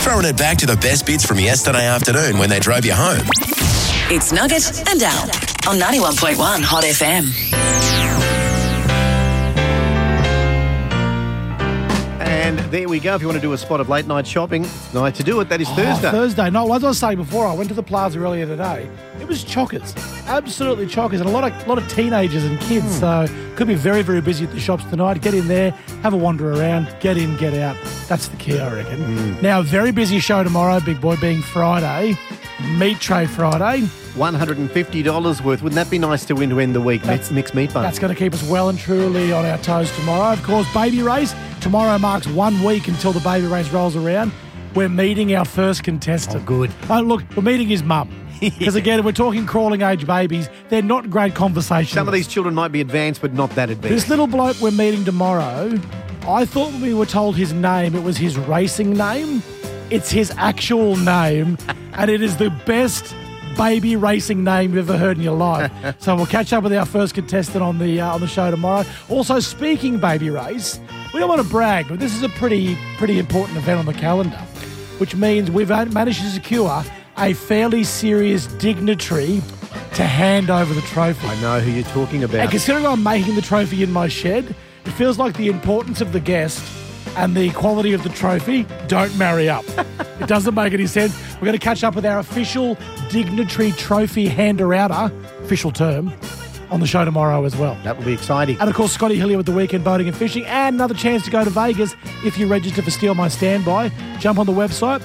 throwing it back to the best bits from yesterday afternoon when they drove you home. It's Nugget and Al on 91.1 Hot FM. And there we go. If you want to do a spot of late night shopping, it's night to do it. That is Thursday. Thursday. No, as I was saying before, I went to the plaza earlier today. It was chockers. Absolutely chockers. And a lot of teenagers and kids. So could be very, very busy at the shops tonight. Get in there, have a wander around, get in, get out. That's the key, I reckon. Now, very busy show tomorrow, big boy, being Friday. Meat Tray Friday. $150 worth. Wouldn't that be nice to win to end the week? Mixed meat bun. That's going to keep us well and truly on our toes tomorrow. Of course, baby race. Tomorrow marks 1 week until the baby race rolls around. We're meeting our first contestant. Oh, good. Oh, look, we're meeting his mum. Because, again, we're talking crawling age babies. They're not great conversations. Some of these children might be advanced, but not that advanced. This little bloke we're meeting tomorrow, I thought when we were told his name, it was his racing name. It's his actual name, and it is the best baby racing name you've ever heard in your life. So we'll catch up with our first contestant on the show tomorrow. Also, speaking baby race, we don't want to brag, but this is a pretty important event on the calendar, which means we've managed to secure a fairly serious dignitary to hand over the trophy. I know who you're talking about. And considering I'm making the trophy in my shed, it feels like the importance of the guest and the quality of the trophy don't marry up. It doesn't make any sense. We're going to catch up with our official dignitary trophy hander-outer, official term, on the show tomorrow as well. That will be exciting. And, of course, Scotty Hillier with the Weekend Boating and Fishing, and another chance to go to Vegas if you register for Steal My Standby. Jump on the website,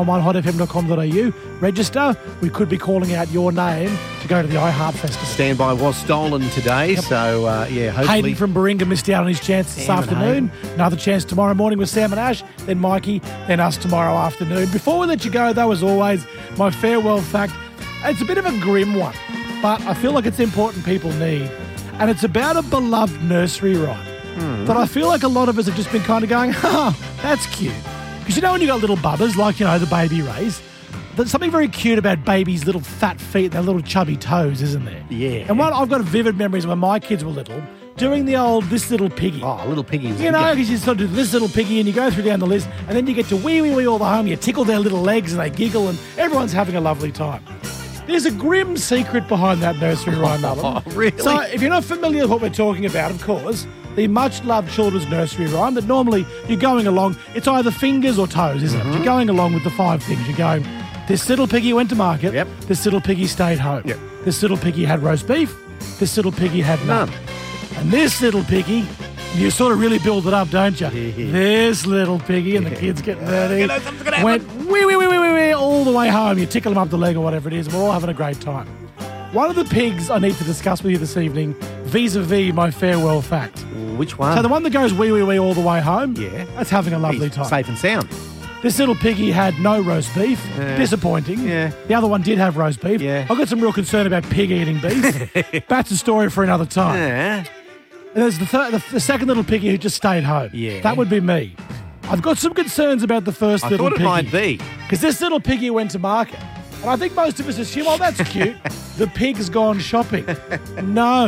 911hotfm.com.au. Register. We could be calling out your name to go to the iHeart Festival. Standby was stolen today, so, hopefully... Hayden from Baringa missed out on his chance this afternoon. Another chance tomorrow morning with Sam and Ash, then Mikey, then us tomorrow afternoon. Before we let you go, though, as always, my farewell fact. It's a bit of a grim one, but I feel like it's important people need. And it's about a beloved nursery rhyme that I feel like a lot of us have just been kind of going, that's cute. Because you know when you got little bubbers, like, the baby rays, there's something very cute about babies' little fat feet and their little chubby toes, isn't there? Yeah. And I've got vivid memories when my kids were little, doing the old This Little Piggy. Oh, Little Piggy. Because you sort of do This Little Piggy and you go through down the list and then you get to wee, wee, wee all the home. You tickle their little legs and they giggle and everyone's having a lovely time. There's a grim secret behind that nursery rhyme, Alan. Oh, really? So if you're not familiar with what we're talking about, of course, the much-loved children's nursery rhyme that normally you're going along, it's either fingers or toes, isn't it? You're going along with the 5 things. You're going, this little piggy went to market. Yep. This little piggy stayed home. Yep. This little piggy had roast beef. This little piggy had none. And this little piggy, you sort of really build it up, don't you? This little piggy, and the kids getting ready, went wee, wee, wee, wee, wee, wee, all the way home. You tickle them up the leg or whatever it is, and we're all having a great time. One of the pigs I need to discuss with you this evening, vis-a-vis my farewell fact. Which one? So the one that goes wee, wee, wee all the way home, Yeah. that's having a lovely He's time. safe and sound. This little piggy had no roast beef. Disappointing. Yeah. The other one did have roast beef. Yeah. I've got some real concern about pig eating beef. That's a story for another time. Yeah. And there's the second little piggy who just stayed home. Yeah. That would be me. I've got some concerns about the first I little thought it piggy. might be. Because this little piggy went to market. And I think most of us assume, oh, that's cute. The pig's gone shopping. No.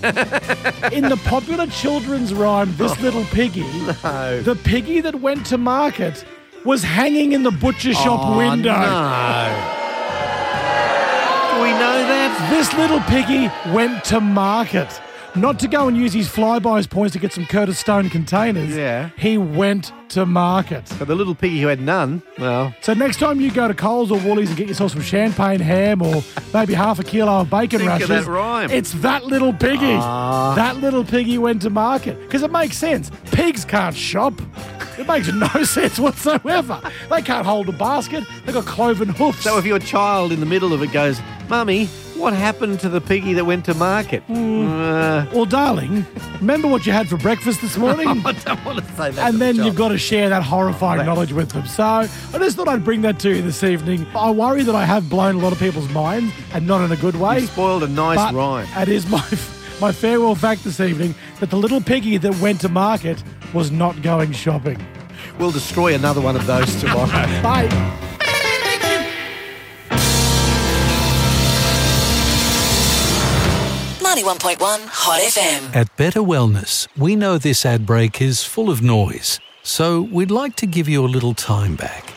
In the popular children's rhyme, This Little Piggy, the piggy that went to market was hanging in the butcher shop window. No. Do we know that? This little piggy went to market. Not to go and use his Flybuys points to get some Curtis Stone containers. Yeah. He went to market. But the little piggy who had none, well... So next time you go to Coles or Woolies and get yourself some champagne ham or maybe half a kilo of bacon Think rashes, of that rhyme. it's that little piggy. That little piggy went to market. Because it makes sense. Pigs can't shop. It makes no sense whatsoever. They can't hold a basket. They've got cloven hoofs. So if your child in the middle of it goes, Mummy, what happened to the piggy that went to market? Well, darling, remember what you had for breakfast this morning? I don't want to say that. And then you've got to share that horrifying knowledge with them. So I just thought I'd bring that to you this evening. I worry that I have blown a lot of people's minds, and not in a good way. You spoiled a nice but rhyme. It is my farewell fact this evening that the little piggy that went to market was not going shopping. We'll destroy another one of those tomorrow. Bye. Hot FM. At Better Wellness, we know this ad break is full of noise, so we'd like to give you a little time back.